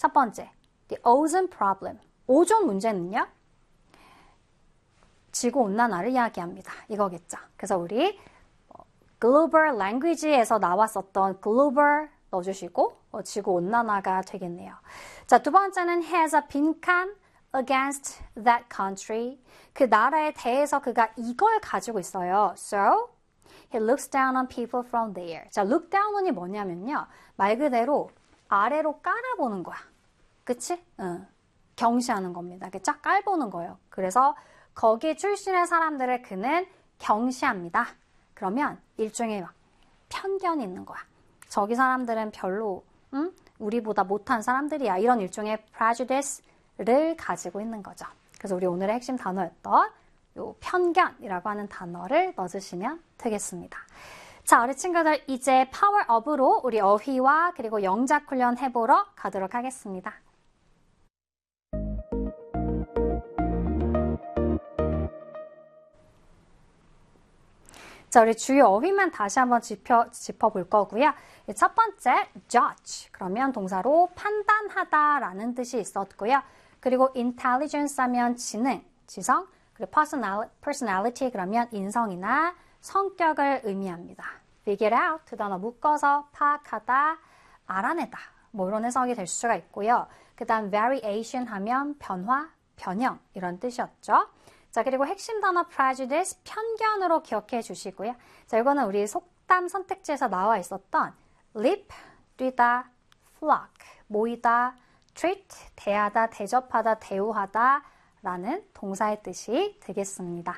첫 번째, the ozone problem. 오존 문제는요. 지구온난화를 이야기합니다. 이거겠죠. 그래서 우리 global language에서 나왔었던 global 넣어주시고 지구온난화가 되겠네요. 자, 두 번째는 has a 빈칸 against that country. 그 나라에 대해서 그가 이걸 가지고 있어요. So, he looks down on people from there. 자, look down이 뭐냐면요. 말 그대로 아래로 깔아보는 거야. 그치? 응. 경시하는 겁니다. 이렇게 쫙 깔보는 거예요. 그래서 거기 출신의 사람들을 그는 경시합니다. 그러면 일종의 막 편견이 있는 거야. 저기 사람들은 별로 우리보다 못한 사람들이야. 이런 일종의 prejudice를 가지고 있는 거죠. 그래서 우리 오늘의 핵심 단어였던 요 편견이라고 하는 단어를 넣어주시면 되겠습니다. 자, 우리 친구들 이제 파워업으로 우리 어휘와 그리고 영작 훈련 해보러 가도록 하겠습니다. 자, 우리 주요 어휘만 다시 한번 짚어볼 거고요. 첫 번째, judge. 그러면 동사로 판단하다라는 뜻이 있었고요. 그리고 intelligence 하면 지능, 지성. 그리고 personality 그러면 인성이나 성격을 의미합니다. figure out 두 단어 묶어서 파악하다, 알아내다. 뭐 이런 해석이 될 수가 있고요. 그 다음 variation 하면 변화, 변형 이런 뜻이었죠. 자, 그리고 핵심 단어 prejudice, 편견으로 기억해 주시고요. 자, 이거는 우리 속담 선택지에서 나와 있었던 leap, 뛰다, flock, 모이다, treat, 대하다, 대접하다, 대우하다 라는 동사의 뜻이 되겠습니다.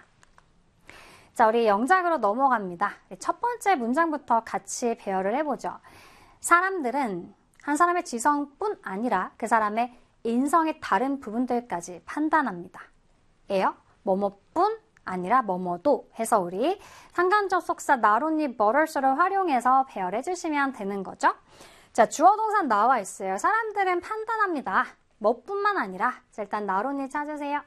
자, 우리 영작으로 넘어갑니다. 첫 번째 문장부터 같이 배열을 해보죠. 사람들은 한 사람의 지성뿐 아니라 그 사람의 인성의 다른 부분들까지 판단합니다. 예요? 뭐뭐뿐 아니라 뭐뭐도 해서 우리 상관접속사 나론니 버럴스를 활용해서 배열해 주시면 되는 거죠. 자, 주어 동사 나와 있어요. 사람들은 판단합니다. 뭐뿐만 아니라 자, 일단 나론니 찾으세요.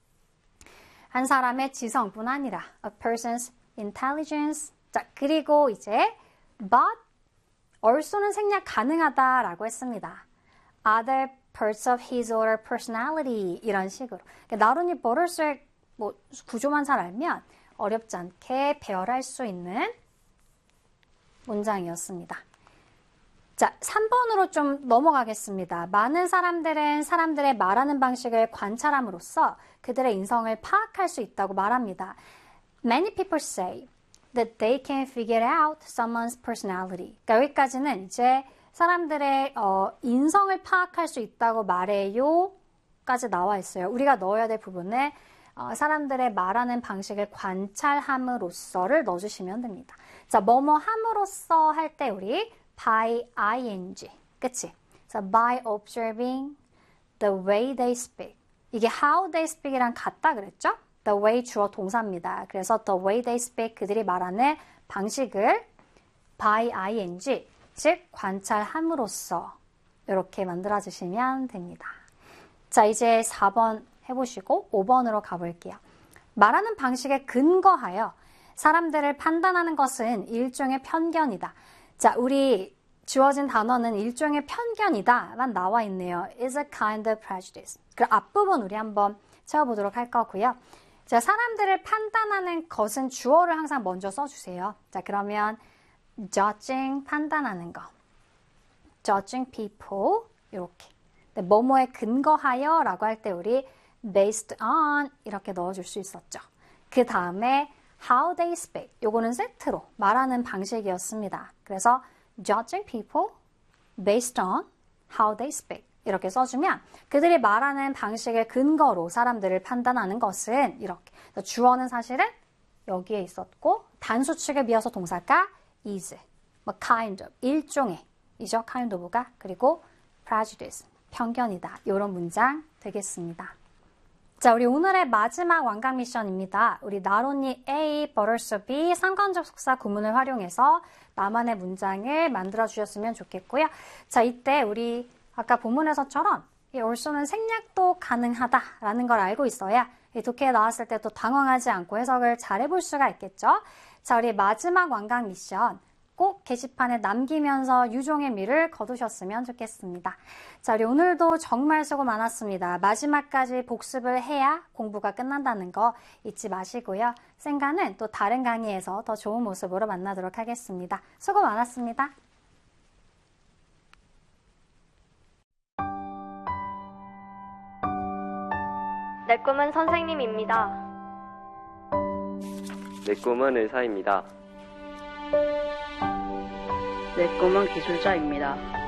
한 사람의 지성뿐 아니라 a person's intelligence. 자, 그리고 이제 but also는 생략 가능하다라고 했습니다. other parts of his or her personality 이런 식으로. 나론니 버럴스의 뭐 구조만 잘 알면 어렵지 않게 배열할 수 있는 문장이었습니다. 자, 3번으로 좀 넘어가겠습니다. 많은 사람들은 사람들의 말하는 방식을 관찰함으로써 그들의 인성을 파악할 수 있다고 말합니다. Many people say that they can figure out someone's personality. 그러니까 여기까지는 이제 사람들의 인성을 파악할 수 있다고 말해요 까지 나와 있어요. 우리가 넣어야 될 부분에 사람들의 말하는 방식을 관찰함으로써를 넣어주시면 됩니다. 자, 뭐뭐 함으로써 할 때 우리 by ing, 그치? 자, by observing the way they speak. 이게 how they speak이랑 같다 그랬죠? the way 주어 동사입니다. 그래서 the way they speak, 그들이 말하는 방식을 by ing, 즉 관찰함으로써 이렇게 만들어주시면 됩니다. 자, 이제 4번 해보시고 5번으로 가볼게요. 말하는 방식에 근거하여 사람들을 판단하는 것은 일종의 편견이다. 자, 우리 주어진 단어는 일종의 편견이다만 나와 있네요. is a kind of prejudice. 그럼 앞부분 우리 한번 채워보도록 할 거고요. 자, 사람들을 판단하는 것은 주어를 항상 먼저 써주세요. 자, 그러면 judging, 판단하는 거. judging people, 이렇게. 뭐뭐에 근거하여 라고 할 때 우리 based on 이렇게 넣어줄 수 있었죠. 그 다음에 how they speak. 요거는 세트로 말하는 방식이었습니다. 그래서 judging people based on how they speak. 이렇게 써주면 그들이 말하는 방식의 근거로 사람들을 판단하는 것은 이렇게. 주어는 사실은 여기에 있었고 단수 측에 비어서 동사가 is, 뭐 kind of, 일종의 이죠. kind of가. 그리고 prejudice, 편견이다. 이런 문장 되겠습니다. 자, 우리 오늘의 마지막 완강 미션입니다. 우리 not only A, but also B 상관접속사 구문을 활용해서 나만의 문장을 만들어 주셨으면 좋겠고요. 자, 이때 우리 아까 본문에서처럼 이 also는 생략도 가능하다라는 걸 알고 있어야 이 독해에 나왔을 때 또 당황하지 않고 해석을 잘 해볼 수가 있겠죠. 자, 우리 마지막 완강 미션 꼭 게시판에 남기면서 유종의 미를 거두셨으면 좋겠습니다. 자, 우리 오늘도 정말 수고 많았습니다. 마지막까지 복습을 해야 공부가 끝난다는 거 잊지 마시고요. 쌩가는 또 다른 강의에서 더 좋은 모습으로 만나도록 하겠습니다. 수고 많았습니다. 내 꿈은 선생님입니다. 내 꿈은 의사입니다. 내 꿈은 기술자입니다.